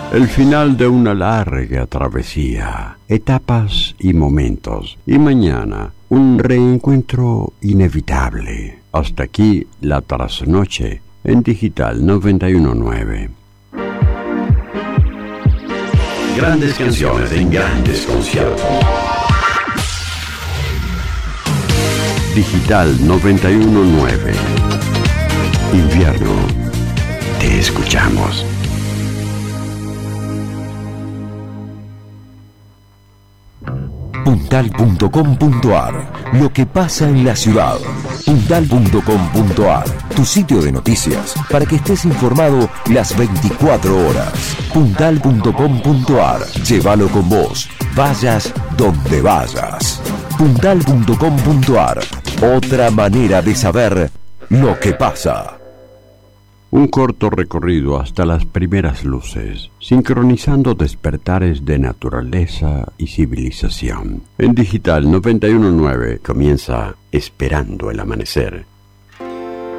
El final de una larga travesía, etapas y momentos, y mañana un reencuentro inevitable. Hasta aquí la trasnoche en Digital 919. Grandes canciones en grandes conciertos. Digital 919. Invierno. Te escuchamos. Puntal.com.ar. Lo que pasa en la ciudad. Puntal.com.ar. Tu sitio de noticias para que estés informado las 24 horas. Puntal.com.ar. Llévalo con vos. Vayas donde vayas. Puntal.com.ar. Otra manera de saber lo que pasa. Un corto recorrido hasta las primeras luces, sincronizando despertares de naturaleza y civilización. En Digital 919 comienza Esperando el Amanecer.